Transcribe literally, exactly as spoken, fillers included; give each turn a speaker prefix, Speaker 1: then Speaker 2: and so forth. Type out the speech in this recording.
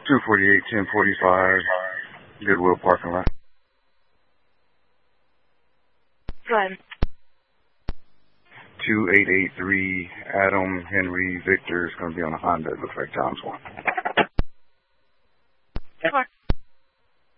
Speaker 1: two forty-eight, ten forty-five, Goodwill parking lot.
Speaker 2: Go ahead.
Speaker 1: two eight eight three, Adam Henry Victor is going to be on a Honda. It looks like John's one.